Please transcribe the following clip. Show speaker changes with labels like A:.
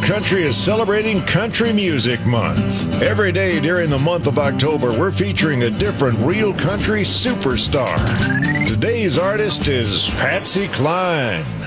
A: Country is celebrating Country Music Month. Every day during the month of October, we're featuring a different Real Country superstar. Today's artist is Patsy Cline.